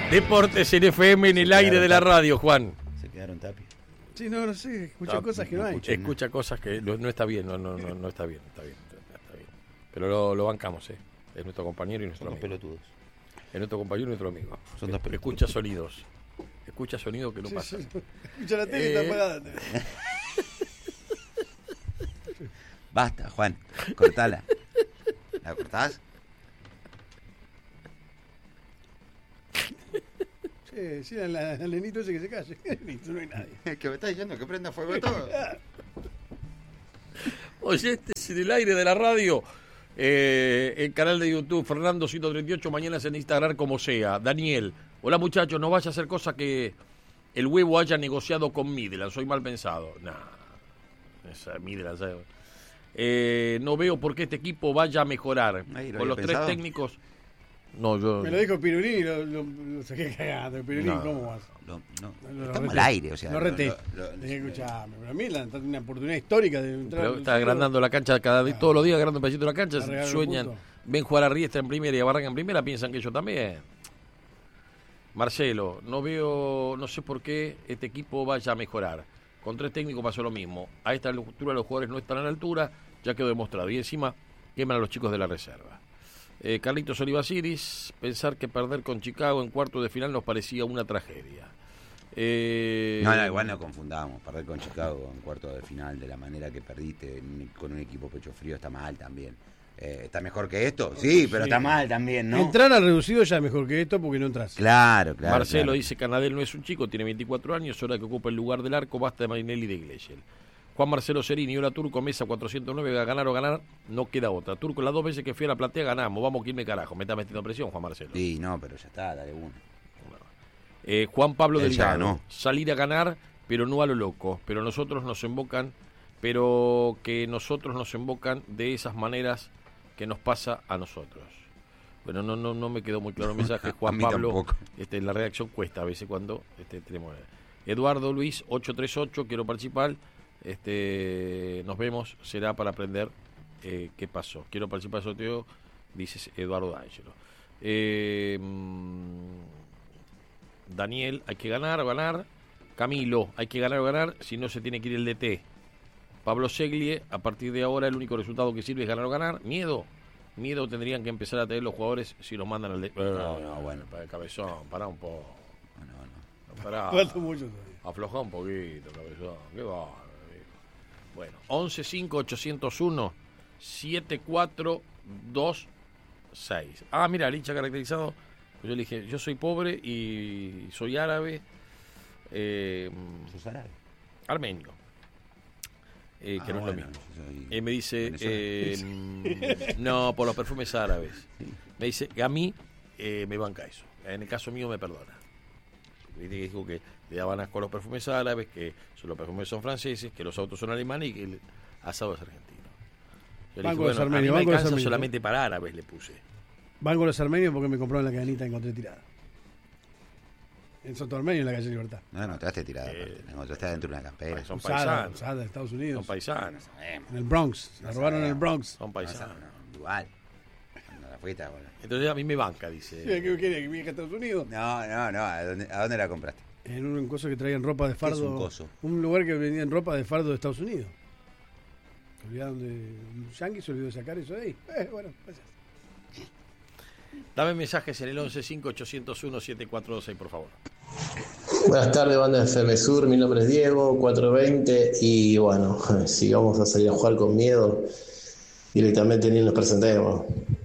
Deportes en FM, en el aire de la radio, Juan. Se quedaron Tapia. Sí, no sé, escucha cosas que no hay. Escucha cosas que no está bien, no está bien, está bien. Pero lo bancamos, es nuestro compañero y nuestro amigo. Pelotudos. Es nuestro compañero y nuestro amigo. Son dos pelotudos. Escucha sonidos que no pasan. Escucha la tele y está apagada. Basta, Juan, cortala. ¿La cortás? Sí, al nenito ese que se calle. No hay nadie. Que me está diciendo que prenda fuego todo. Oye, este es en el aire de la radio. El canal de YouTube, Fernando 138, mañana es en Instagram como sea. Daniel, hola muchachos, no vaya a hacer cosa que el huevo haya negociado con Midland, soy mal pensado. Esa Midland, ¿sabes? No veo por qué este equipo vaya a mejorar. Con los pensado. 3 técnicos. No, yo. Me lo dijo Pirulín y lo saqué cagado. Pirulín, No. ¿cómo vas? Estamos al aire, o sea. No reté. Escuchame, pero Milan tiene una oportunidad histórica de entrar. Pero está agrandando la cancha todos los días, agrandando un pedacito de la cancha. Arreglar Sueñan, un punto. ven jugar a Riestra en primera y a Barranca en primera, piensan que yo también. Marcelo, no sé por qué este equipo vaya a mejorar. Con 3 técnicos pasó lo mismo. A esta altura los jugadores no están a la altura, ya quedó demostrado. Y encima queman a los chicos de la reserva. Carlitos Olivasiris, pensar que perder con Chicago en cuarto de final nos parecía una tragedia. No, igual no confundamos. Perder con Chicago en cuarto de final de la manera que perdiste con un equipo pecho frío está mal también. ¿Está mejor que esto? Sí, pero está mal también, ¿no? Entrar al reducido ya es mejor que esto porque no entras. Claro. Marcelo dice que Canadel no es un chico, tiene 24 años, hora que ocupa el lugar del arco, basta de Marinelli y de Iglesias. Juan Marcelo Cerini, hola Turco, mesa 409, ganar o ganar, no queda otra. Turco, las 2 veces que fui a la platea ganamos, vamos que irme carajo, me está metiendo presión Juan Marcelo. Sí, no, pero ya está, dale uno. Juan Pablo Él ya Delgado, ganó. salir a ganar, pero no a lo loco, pero que nosotros nos embocan de esas maneras que nos pasa a nosotros. Bueno, no me quedó muy claro el mensaje, Juan A mí Pablo. tampoco. La redacción cuesta a veces cuando tenemos. Eduardo Luis 838, quiero participar. Nos vemos, será para aprender qué pasó. Quiero participar, sorteo, dice Eduardo D'Angelo. Daniel, hay que ganar o ganar. Camilo, hay que ganar o ganar, si no se tiene que ir el DT. Pablo Seglie, a partir de ahora el único resultado que sirve es ganar o ganar. Miedo tendrían que empezar a tener los jugadores si los mandan al DT. Bueno. Para el cabezón, pará un poco. No. Pará. Falta mucho todavía. Aflojá un poquito, cabezón. Qué va. Bueno, 115801 7426. Ah, mira, el hincha caracterizado. Yo le dije, yo soy pobre y soy árabe. ¿Sos árabe? Armenio. Que no es lo mismo. Me dice, no, por los perfumes árabes. Me dice, a mí me banca eso. En el caso mío me perdona. Dijo que le daban asco a los perfumes árabes, que los perfumes son franceses, que los autos son alemanes y que el asado es argentino. Yo le dije, bueno, a mí me alcanza solamente para árabes, le puse. Van con los armenios porque me compraron la cadenita y encontré tirada. En Soto Armenio, en la calle Libertad. No encontraste tirada, me encontraste adentro de una campera. Son paisanos. Usada de Estados Unidos. Son paisanos. En el Bronx. La robaron en el Bronx. Son paisanos. Igual. No la fuiste, bueno. Entonces a mí me banca, dice. Sí, ¿qué quería? ¿Que me viaje a Estados Unidos? No. ¿A dónde la compraste? En un coso que traían ropa de fardo. ¿Qué es un coso? Un lugar que vendían ropa de fardo de Estados Unidos. Se olvidaron de. Un yankee se olvidó de sacar eso de ahí. Bueno, gracias. Dame mensajes en el 1158017426, por favor. Buenas tardes, banda de FM Sur. Mi nombre es Diego, 420. Y bueno, si vamos a salir a jugar con miedo, directamente ni nos presentemos.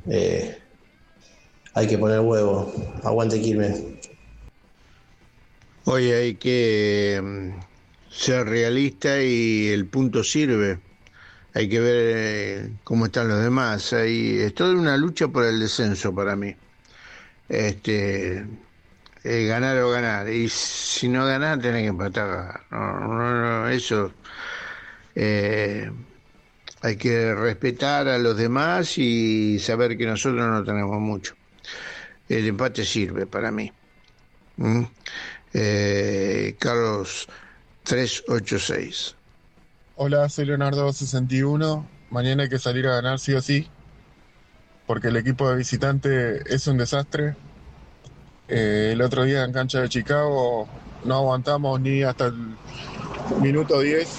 Hay que poner huevo. Aguante Quilmes. Oye, hay que ser realista y el punto sirve. Hay que ver cómo están los demás. Es toda una lucha por el descenso para mí. Ganar o ganar. Y si no ganás, tenés que empatar. No, eso. Hay que respetar a los demás y saber que nosotros no tenemos mucho. El empate sirve para mí. Carlos 386. Hola, soy Leonardo 61. Mañana hay que salir a ganar sí o sí, porque el equipo de visitante es un desastre. El otro día en cancha de Chicago no aguantamos ni hasta el minuto 10.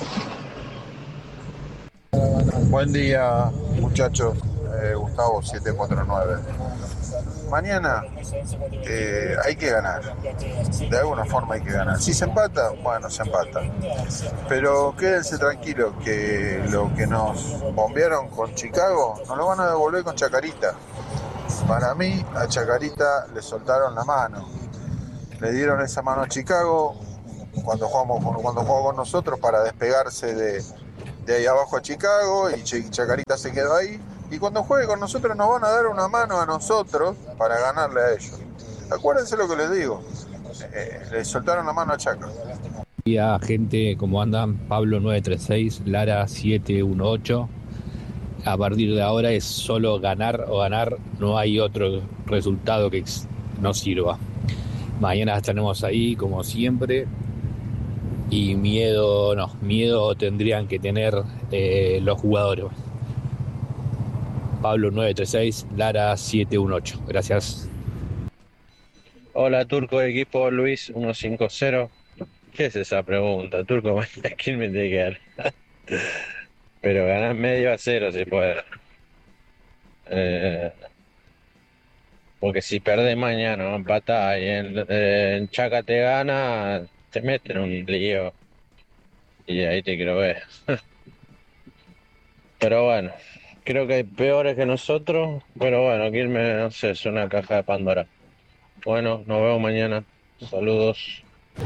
Buen día, muchachos. Gustavo 749. Mañana hay que ganar. De alguna forma hay que ganar. Si se empata, bueno, se empata. Pero quédense tranquilos que lo que nos bombearon con Chicago nos lo van a devolver con Chacarita. Para mí, a Chacarita le soltaron la mano. Le dieron esa mano a Chicago cuando jugó con nosotros para despegarse de ahí abajo a Chicago, y Chacarita se quedó ahí. Y cuando juegue con nosotros nos van a dar una mano a nosotros para ganarle a ellos. Acuérdense lo que les digo. Le soltaron la mano a Chaca. Hola gente, ¿cómo andan? Pablo 936, Lara 718. A partir de ahora es solo ganar o ganar, no hay otro resultado que nos sirva. Mañana estaremos ahí como siempre. Y miedo tendrían que tener los jugadores. Pablo 936, Lara 718. Gracias. Hola Turco, equipo Luis 150. ¿Qué es esa pregunta? Turco, ¿quién me tiene que dar? Pero ganar 0.5 si puede. Porque si perdés mañana, empatás y en Chaca te gana, te meten en un lío. Y ahí te quiero ver. Pero bueno, creo que hay peores que nosotros. Pero bueno, Quilmes, no sé, es una caja de Pandora. Bueno, nos vemos mañana. Saludos.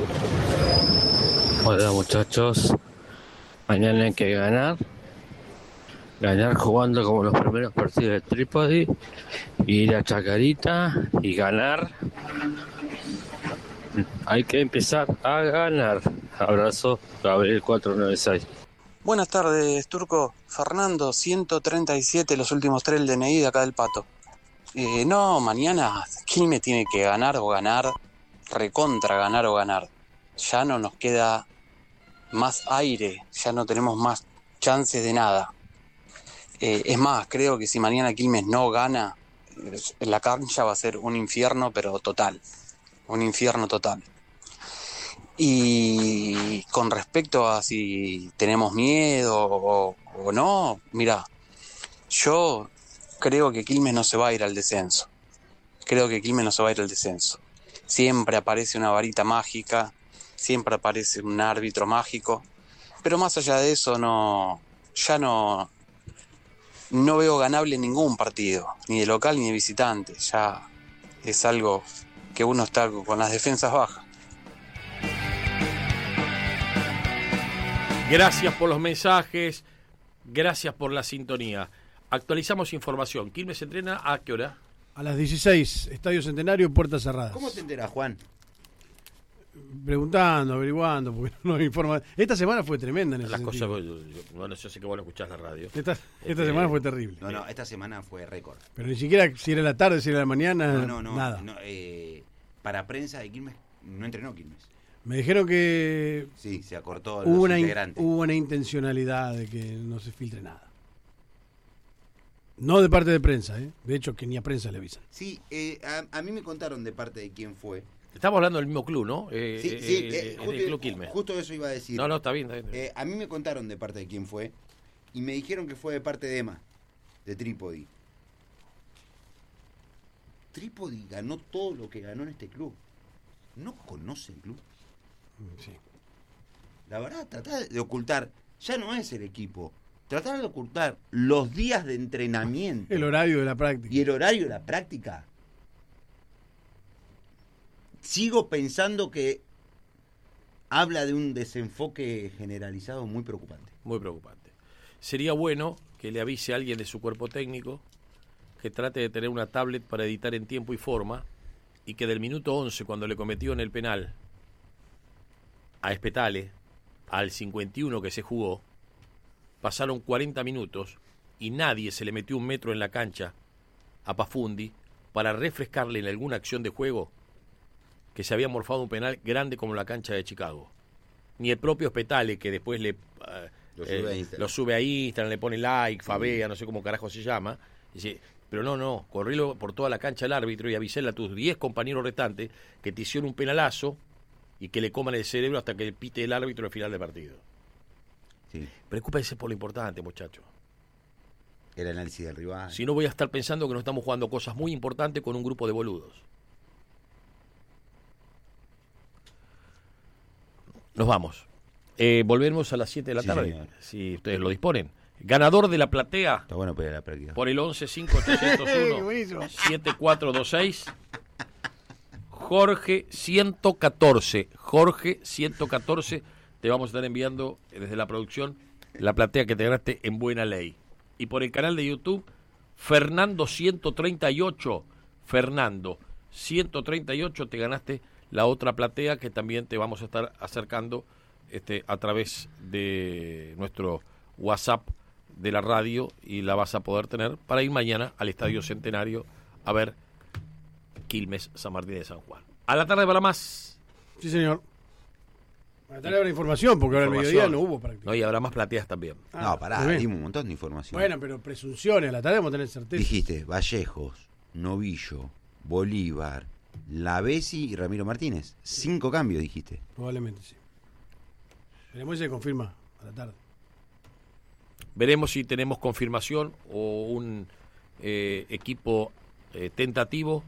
Hola muchachos, mañana hay que ganar jugando como los primeros partidos de Trípodi, ir a Chacarita y ganar. Hay que empezar a ganar. Abrazo, Gabriel 496. Buenas tardes, Turco. Fernando 137, los últimos 3 del DNI de acá del Pato. No, mañana Quilmes tiene que ganar o ganar, recontra ganar o ganar. Ya no nos queda más aire, ya no tenemos más chances de nada. Es más, creo que si mañana Quilmes no gana, la cancha va a ser un infierno, pero total. Un infierno total. Y con respecto a si tenemos miedo o no, mirá, yo creo que Quilmes no se va a ir al descenso. Siempre aparece una varita mágica, siempre aparece un árbitro mágico, pero más allá de eso no veo ganable ningún partido, ni de local ni de visitante. Ya es algo que uno está con las defensas bajas. Gracias por los mensajes, gracias por la sintonía. Actualizamos información. ¿Quilmes se entrena a qué hora? A las 16, Estadio Centenario, puertas cerradas. ¿Cómo te enteras, Juan? Preguntando, averiguando, porque no me informa. Esta semana fue tremenda en ese sentido. Bueno, yo sé que vos lo escuchás la radio. Esta semana fue terrible. No, esta semana fue récord. Pero ni siquiera si era la tarde, si era la mañana, nada. Para prensa de Quilmes, no entrenó Quilmes. Me dijeron que sí, se acortó hubo una intencionalidad de que no se filtre nada. No de parte de prensa, de hecho que ni a prensa le avisan. Sí, a mí me contaron de parte de quién fue. Estamos hablando del mismo club, ¿no? Sí, el Club Quilmes. Justo eso iba a decir. No, está bien. A mí me contaron de parte de quién fue y me dijeron que fue de parte de Emma, de Trípodi. Trípodi ganó todo lo que ganó en este club. ¿No conoce el club? Sí. La verdad, tratar de ocultar, ya no es el equipo. Tratar de ocultar los días de entrenamiento. El horario de la práctica. Y el horario de la práctica. Sigo pensando que habla de un desenfoque generalizado muy preocupante. Muy preocupante. Sería bueno que le avise a alguien de su cuerpo técnico que trate de tener una tablet para editar en tiempo y forma, y que del minuto 11, cuando le cometió en el penal a Espetale, al 51 que se jugó, pasaron 40 minutos y nadie se le metió un metro en la cancha a Pafundi para refrescarle en alguna acción de juego que se había morfado un penal grande como la cancha de Chicago. Ni el propio Espetale, que después lo sube a Instagram, le pone like, fabea, no sé cómo carajo se llama, dice, Pero no, correlo por toda la cancha al árbitro y avisarle a tus 10 compañeros restantes que te hicieron un penalazo y que le coman el cerebro hasta que pite el árbitro al final del partido. Sí. Preocúpense por lo importante, muchachos. El análisis del rival. Si no, voy a estar pensando que no estamos jugando cosas muy importantes con un grupo de boludos. Nos vamos. Volvemos a las 7 de la tarde, señor. Si ustedes lo disponen. Ganador de la platea. Está bueno para la práctica. Por el 11-5801-7426. Jorge 114. Jorge 114. Te vamos a estar enviando desde la producción la platea que te ganaste en buena ley. Y por el canal de YouTube, Fernando 138. Fernando 138, te ganaste la otra platea que también te vamos a estar acercando a través de nuestro WhatsApp de la radio, y la vas a poder tener para ir mañana al Estadio Centenario a ver Quilmes San Martín de San Juan. A la tarde para más. Sí, señor. A la tarde habrá información, porque ahora al mediodía no hubo prácticamente. No, y habrá más plateas también. No, pará, dimos un montón de información. Bueno, pero presunciones, a la tarde vamos a tener certeza. Dijiste Vallejos, Novillo, Bolívar, Lavesi y Ramiro Martínez. 5 cambios, dijiste. Probablemente, sí. Veremos si se confirma a la tarde. Veremos si tenemos confirmación o un equipo tentativo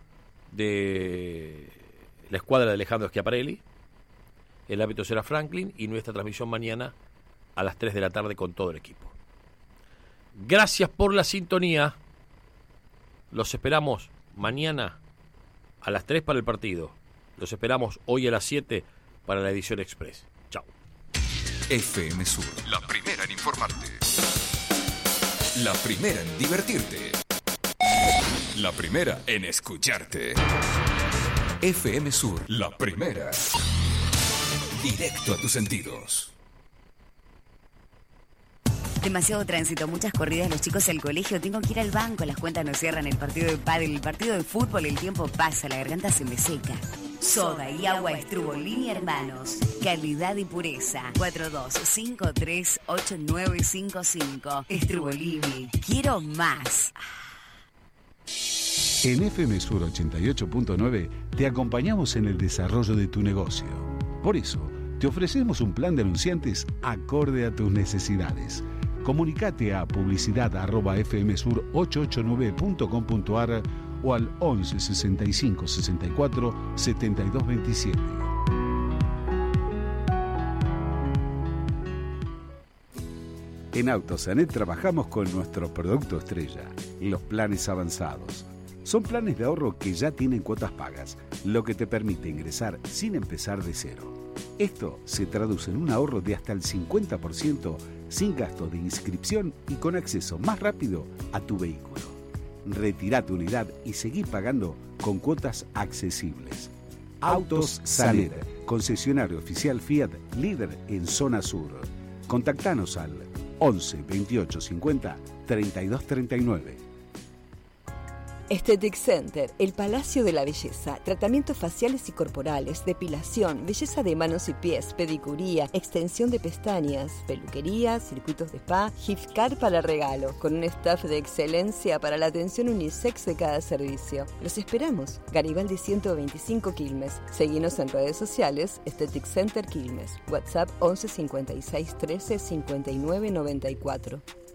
de la escuadra de Alejandro Schiaparelli. El árbitro será Franklin y nuestra transmisión mañana a las 3 de la tarde con todo el equipo. Gracias por la sintonía. Los esperamos mañana a las 3 para el partido. Los esperamos hoy a las 7 para la edición Express. Chao. FM Sur, la primera en informarte. La primera en divertirte. La primera en escucharte. FM Sur, la primera. Directo a tus sentidos. Demasiado tránsito, muchas corridas, los chicos al colegio, tengo que ir al banco, las cuentas no cierran, el partido de pádel, el partido de fútbol, el tiempo pasa, la garganta se me seca. Soda y agua Estrubolini Hermanos, calidad y pureza. 42538955. Estrubolini, quiero más. En FM Sur 88.9 te acompañamos en el desarrollo de tu negocio. Por eso, te ofrecemos un plan de anunciantes acorde a tus necesidades. Comunicate a publicidad@fmsur889.com.ar o al 11 65 64 72 27. En Autosanet trabajamos con nuestro producto estrella, los planes avanzados. Son planes de ahorro que ya tienen cuotas pagas, lo que te permite ingresar sin empezar de cero. Esto se traduce en un ahorro de hasta el 50% sin gasto de inscripción y con acceso más rápido a tu vehículo. Retirá tu unidad y seguí pagando con cuotas accesibles. Autos Sanet, concesionario oficial Fiat, líder en zona sur. Contactanos al 11 28 50 32 39. Aesthetic Center, el Palacio de la Belleza, tratamientos faciales y corporales, depilación, belleza de manos y pies, pedicuría, extensión de pestañas, peluquería, circuitos de spa, gift card para regalo, con un staff de excelencia para la atención unisex de cada servicio. Los esperamos. Garibaldi 125 Quilmes. Seguinos en redes sociales, Aesthetic Center Quilmes. WhatsApp 11 56 13 59 94.